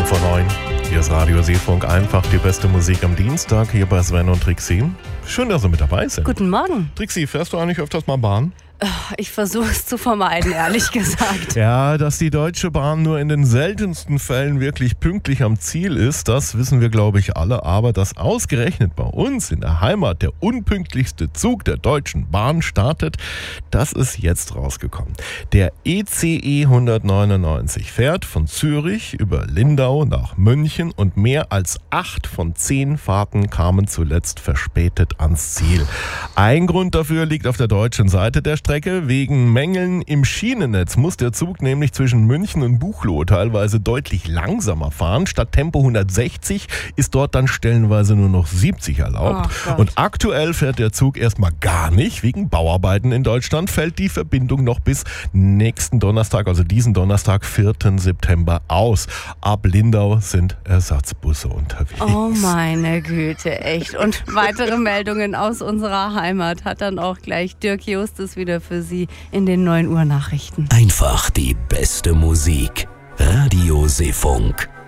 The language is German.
vor 9. Hier ist Radio Seefunk, einfach die beste Musik am Dienstag hier bei Sven und Trixie. Schön, dass Sie mit dabei sind. Guten Morgen. Trixie, fährst du eigentlich öfters mal Bahn? Ich versuche es zu vermeiden, ehrlich gesagt. Ja, dass die Deutsche Bahn nur in den seltensten Fällen wirklich pünktlich am Ziel ist, das wissen wir, glaube ich, alle. Aber dass ausgerechnet bei uns in der Heimat der unpünktlichste Zug der Deutschen Bahn startet, das ist jetzt rausgekommen. Der ECE 199 fährt von Zürich über Lindau nach München und mehr als 8 von 10 Fahrten kamen zuletzt verspätet ans Ziel. Ein Grund dafür liegt auf der deutschen Seite der Strecke. Wegen Mängeln im Schienennetz muss der Zug nämlich zwischen München und Buchloe teilweise deutlich langsamer fahren. Statt Tempo 160 ist dort dann stellenweise nur noch 70 erlaubt. Und aktuell fährt der Zug erstmal gar nicht. Wegen Bauarbeiten in Deutschland fällt die Verbindung noch bis nächsten Donnerstag, also diesen Donnerstag, 4. September aus. Ab Lindau sind Ersatzbusse unterwegs. Oh meine Güte, echt. Und weitere Meldungen aus unserer Heimat hat dann auch gleich Dirk Justus wieder für Sie in den 9 Uhr Nachrichten. Einfach die beste Musik. Radio Seefunk.